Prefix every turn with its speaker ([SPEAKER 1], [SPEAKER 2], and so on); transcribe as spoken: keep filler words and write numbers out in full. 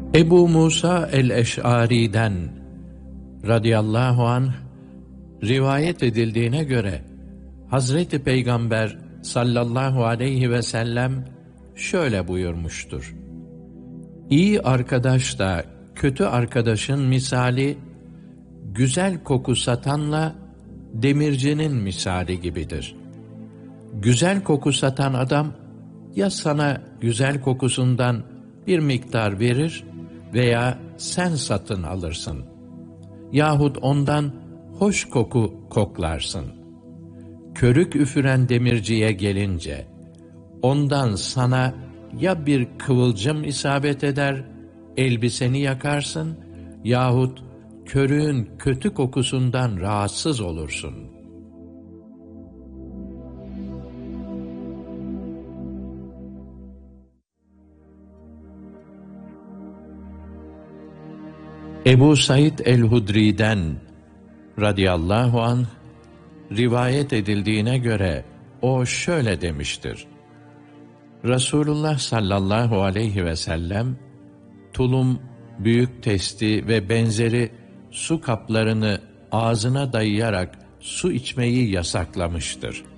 [SPEAKER 1] Ebu Musa el-Eş'ari'den radıyallahu anh rivayet edildiğine göre Hazreti Peygamber sallallahu aleyhi ve sellem şöyle buyurmuştur: İyi arkadaşla kötü arkadaşın misali, güzel koku satanla demircinin misali gibidir. Güzel koku satan adam, ya sana güzel kokusundan bir miktar verir veya sen satın alırsın. Yahut ondan hoş koku koklarsın. Körük üfüren demirciye gelince, ondan sana ya bir kıvılcım isabet eder, elbiseni yakarsın, yahut körüğün kötü kokusundan rahatsız olursun. Ebu Said el-Hudri'den radıyallahu anh rivayet edildiğine göre o şöyle demiştir: Resulullah sallallahu aleyhi ve sellem tulum, büyük testi ve benzeri su kaplarını ağzına dayayarak su içmeyi yasaklamıştır.